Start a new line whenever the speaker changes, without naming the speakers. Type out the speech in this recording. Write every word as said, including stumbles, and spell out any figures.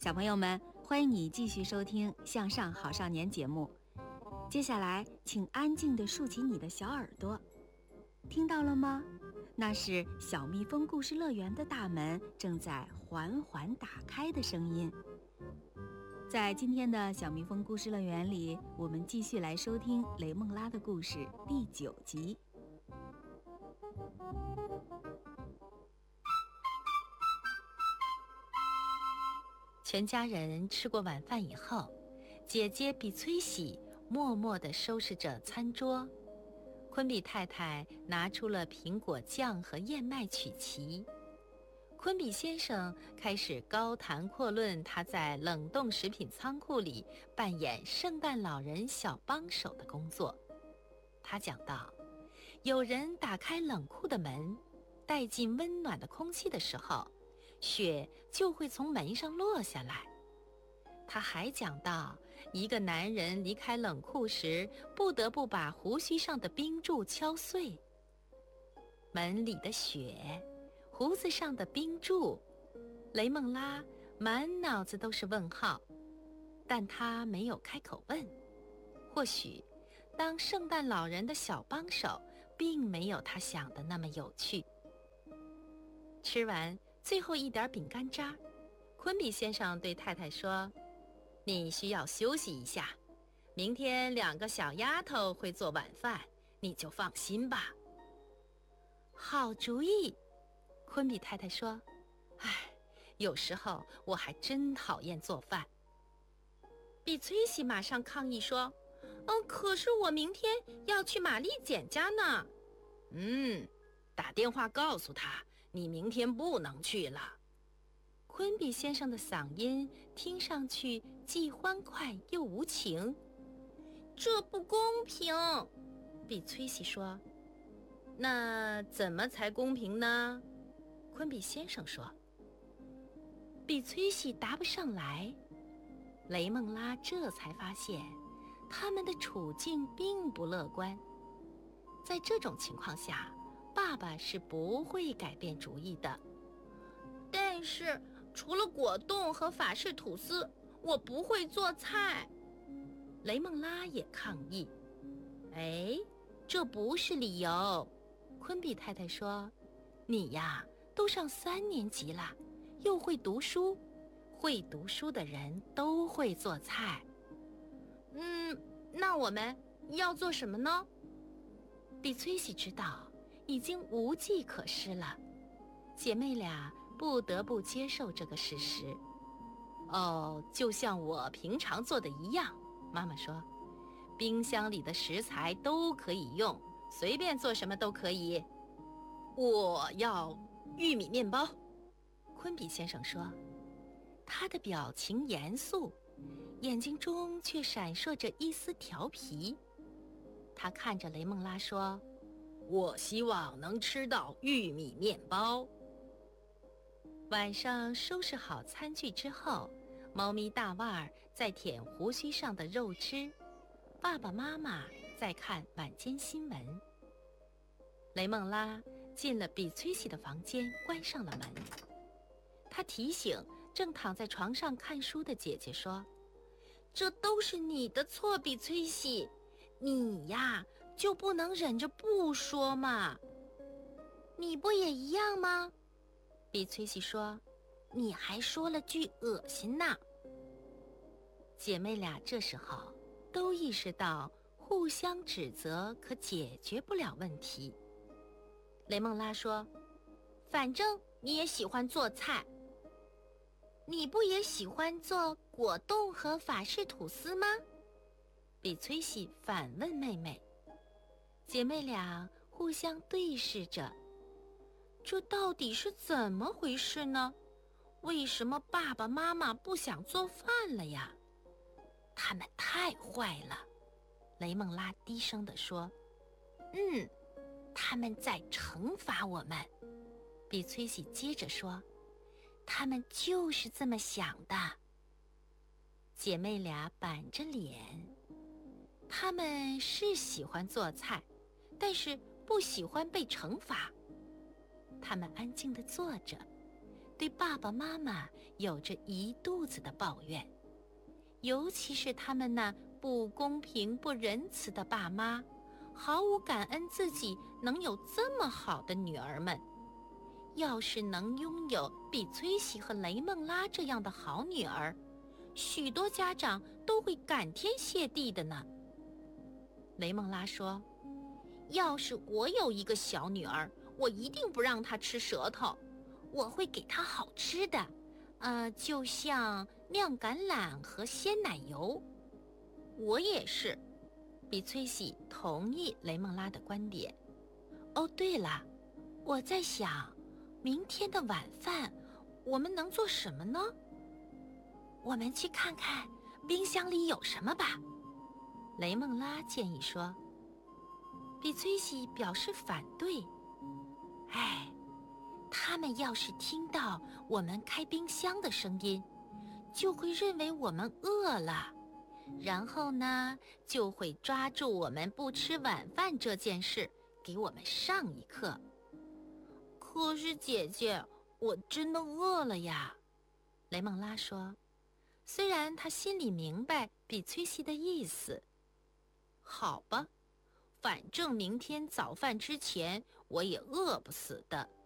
小朋友们，欢迎你继续收听《向上好少年》节目。接下来，请安静地竖起你的小耳朵，听到了吗？那是小蜜蜂故事乐园的大门正在缓缓打开的声音。在今天的小蜜蜂故事乐园里，我们继续来收听雷梦拉的故事第九集。
全家人吃过晚饭以后，姐姐比崔喜默默地收拾着餐桌。昆比太太拿出了苹果酱和燕麦曲奇。昆比先生开始高谈阔论他在冷冻食品仓库里扮演圣诞老人小帮手的工作。他讲到，有人打开冷库的门，带进温暖的空气的时候，雪就会从门上落下来。他还讲到，一个男人离开冷库时，不得不把胡须上的冰柱敲碎。门里的雪，胡子上的冰柱，雷梦拉满脑子都是问号，但他没有开口问。或许，当圣诞老人的小帮手，并没有他想的那么有趣。吃完最后一点饼干渣，昆比先生对太太说，你需要休息一下，明天两个小丫头会做晚饭，你就放心吧。好主意，昆比太太说，唉，有时候我还真讨厌做饭。比崔西马上抗议说，嗯，可是我明天要去玛丽简家呢。嗯，打电话告诉她，你明天不能去了。昆比先生的嗓音听上去既欢快又无情。这不公平，比崔西说。那怎么才公平呢？昆比先生说。比崔西答不上来。雷梦拉这才发现，他们的处境并不乐观。在这种情况下，爸爸是不会改变主意的。但是除了果冻和法式吐司，我不会做菜。雷梦拉也抗议。哎，这不是理由。昆比太太说，你呀，都上三年级了，又会读书，会读书的人都会做菜。嗯，那我们要做什么呢？比崔西知道已经无计可施了，姐妹俩不得不接受这个事实。哦，就像我平常做的一样，妈妈说，冰箱里的食材都可以用，随便做什么都可以。我要玉米面包，昆比先生说。他的表情严肃，眼睛中却闪烁着一丝调皮。他看着雷梦拉说，我希望能吃到玉米面包。晚上收拾好餐具之后，猫咪大腕儿在舔胡须上的肉汁，爸爸妈妈在看晚间新闻。雷梦拉进了比崔西的房间，关上了门。他提醒正躺在床上看书的姐姐说，这都是你的错，比崔西，你呀就不能忍着不说嘛。你不也一样吗？比崔西说，你还说了句恶心呐。姐妹俩这时候都意识到互相指责可解决不了问题。雷梦拉说，反正你也喜欢做菜，你不也喜欢做果冻和法式吐司吗？比崔西反问妹妹。姐妹俩互相对视着，这到底是怎么回事呢？为什么爸爸妈妈不想做饭了呀？他们太坏了，雷梦拉低声地说。嗯，他们在惩罚我们，比崔西接着说，他们就是这么想的。姐妹俩板着脸，她们是喜欢做菜，但是不喜欢被惩罚。她们安静地坐着， 对爸爸妈妈有着一肚子的抱怨，尤其是他们那不公平、不仁慈的爸妈，毫无感恩自己能有这么好的女儿们。要是能拥有比崔西和雷梦拉这样的好女儿，许多家长都会感天谢地的呢。雷梦拉说，要是我有一个小女儿，我一定不让她吃舌头，我会给她好吃的，呃，就像酿橄榄和鲜奶油。我也是，比崔西同意雷梦拉的观点。哦，对了，我在想，明天的晚饭我们能做什么呢？我们去看看冰箱里有什么吧，雷梦拉建议说。比崔西表示反对。哎，他们要是听到我们开冰箱的声音，就会认为我们饿了，然后呢，就会抓住我们不吃晚饭这件事，给我们上一课。可是姐姐，我真的饿了呀，雷梦拉说。虽然她心里明白比崔西的意思。好吧，反正明天早饭之前我也饿不死的，